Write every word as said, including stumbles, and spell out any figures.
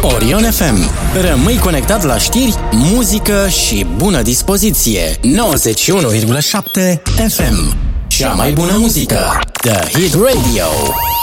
Orion F M. Rămâi conectat la știri, muzică și bună dispoziție. nouăzeci și unu virgulă șapte F M. Cea mai bună muzică. The Hit Radio.